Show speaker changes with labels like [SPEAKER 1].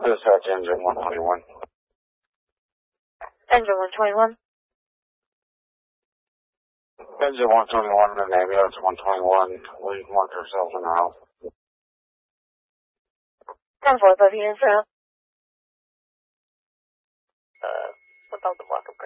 [SPEAKER 1] Dispatch engine 121.
[SPEAKER 2] Engine 121.
[SPEAKER 1] Engine 121 and ambulance 121. We marked ourselves in the house.
[SPEAKER 2] 10-4, 13 inbound.
[SPEAKER 3] Without the mark of